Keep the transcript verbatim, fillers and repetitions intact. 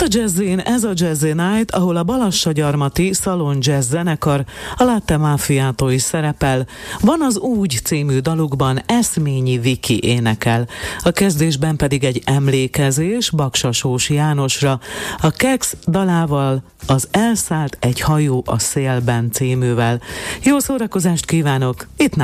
a Jazzin, ez a Jazzy Night, ahol a Balassagyarmati Szalon Jazz zenekar, a Latte Máfiától is szerepel. Van az Úgy című dalukban Eszményi Viki énekel. A kezdésben pedig egy emlékezés Baksasós Jánosra. A Keksz dalával az Elszállt egy hajó a szélben cíművel. Jó szórakozást kívánok! Itt